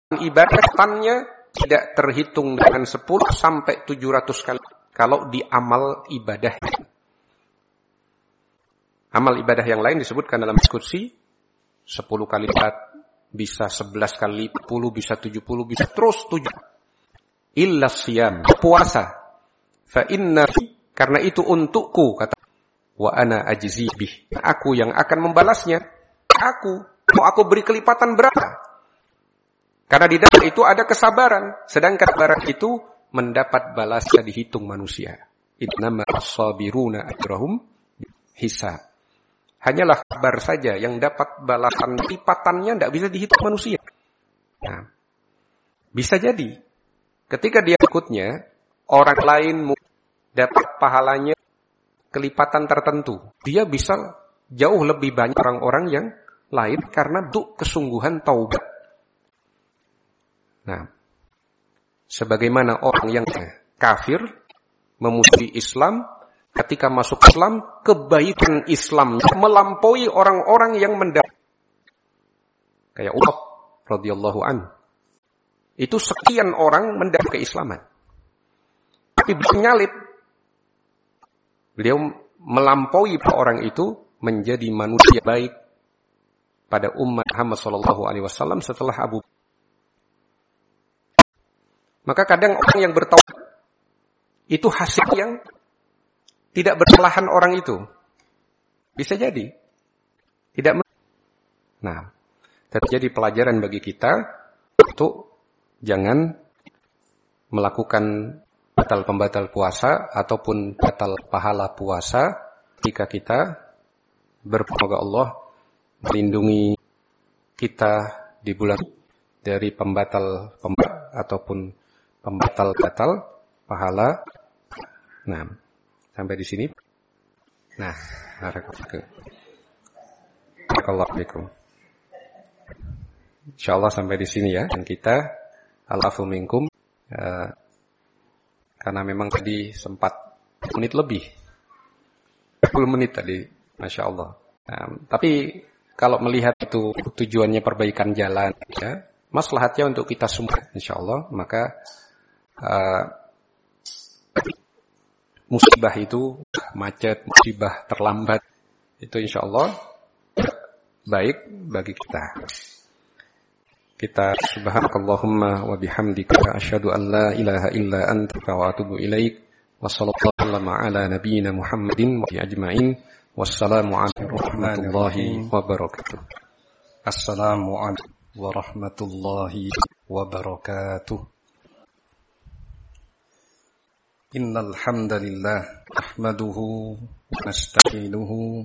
Ibadatnya tidak terhitung dengan 10 sampai 700 kali kalau di amal ibadah. Amal ibadah yang lain disebutkan dalam kursi 10 kali lipat, bisa 11 kali 10, bisa 70, bisa terus 7. Illa siyam, puasa. Fa inna, karena itu untukku, kata wa ana ajzi bih. Aku yang akan membalasnya. Mau aku beri kelipatan berapa? Karena di dalam itu ada kesabaran. Sedangkan kesabaran itu mendapat balasnya dihitung manusia. Innama as-sabiruna ajrahum hisab. Hanyalah sabar saja yang dapat balasan lipatannya tidak bisa dihitung manusia. Nah, bisa jadi ketika dia ikutnya, orang lain dapat pahalanya kelipatan tertentu. Dia bisa jauh lebih banyak orang-orang yang lain karena bentuk kesungguhan taubat. Nah, sebagaimana orang yang kafir memusuhi Islam, ketika masuk Islam, kebaikan Islam melampaui orang-orang yang mendapat. Kayak Umar radhiyallahu anhu. Itu sekian orang mendapat keislaman. Tapi beliau nyalip. Beliau melampaui orang itu menjadi manusia baik pada umat Muhammad sallallahu alaihi wasallam setelah Abu Bakar. Maka kadang orang yang bertaubat itu hasil yang tidak bersalahan orang itu. Bisa jadi. Nah, terjadi pelajaran bagi kita untuk jangan melakukan batal-pembatal puasa ataupun batal pahala puasa ketika kita bersemoga Allah melindungi kita di bulan dari pembatal ataupun pembatal-batal pahala. Nah, sampai di sini. Nah, barakallahu. Insyaallah sampai di sini ya. Dan kita al-afu minkum karena memang tadi sempat menit lebih. 10 menit tadi, Masya Allah. Nah, tapi kalau melihat itu tujuannya perbaikan jalan ya, maslahatnya untuk kita semua Insya Allah, maka musibah itu macet, musibah terlambat itu Insya Allah baik bagi kita. Kita subhanakallahumma wa bihamdika asyhadu an la ilaha illa anta wa atubu ilaik wa sallallahu ala nabiyyina Muhammadin wa ajma'in. Wassalamu alaikum warahmatullahi wabarakatuh. Assalamualaikum warahmatullahi wabarakatuh. Innal hamdalillah nahmaduhu wa nasta'inuhu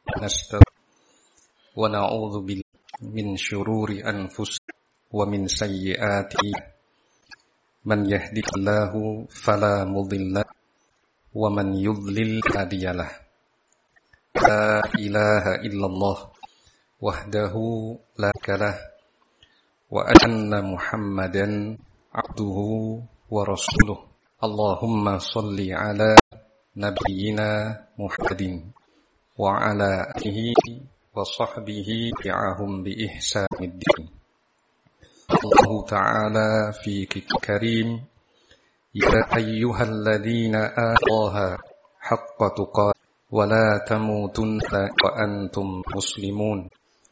wa na'udzu billahi min syururi anfusina wa min sayyiati man yahdihillahu fala mudilla wa man yudlil hadiyalah. La ilaha illallah wahdahu la syarika wa anna Muhammadan abduhu wa rasuluh. Allahumma salli ala nabiyyina Muhammadin wa ala alihi wa sahbihi bi'ahum bi ihsaniddin. Allah Ta'ala fi kitab karim ya ayyuhalladzina amanu haqqa tuqatih wa la tamutunna wa antum muslimun.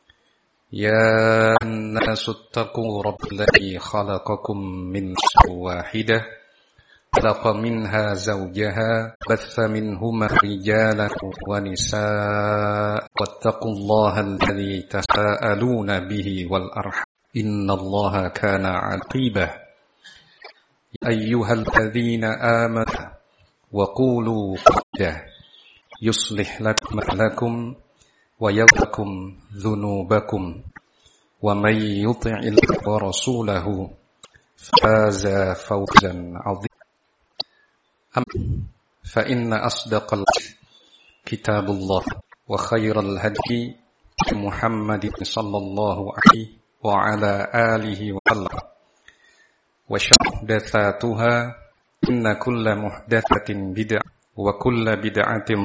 Ya an-nasu ittaqu rabballazi khalaqakum min nafsin wahidah خلق منها زوجها بث منهما رجالا ونساء واتقوا الله الذي تساءلون به والأرحام إن الله كان عقيبا. أيها الذين آمنوا وقولوا قولا يصلح لكم ويغفر ذنوبكم ومن يطع الله ورسوله فاز فوزا عظيما. فإن أصدق كتاب الله وخير الهدي محمد صلى الله عليه وعلى آله وسلم وشر محدثاتها إن كل محدثة بدعة وكل بدعة